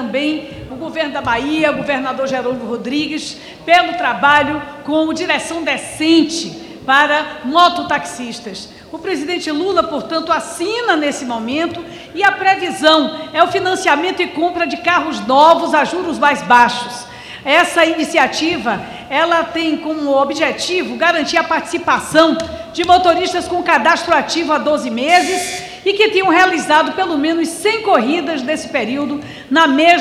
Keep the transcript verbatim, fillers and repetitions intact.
também o governo da Bahia, o governador Jerônimo Rodrigues, pelo trabalho com direção decente para mototaxistas. O presidente Lula, portanto, assina nesse momento e a previsão é o financiamento e compra de carros novos a juros mais baixos. Essa iniciativa, ela tem como objetivo garantir a participação de motoristas com cadastro ativo há doze meses e que tenham realizado pelo menos cem corridas nesse período na mesma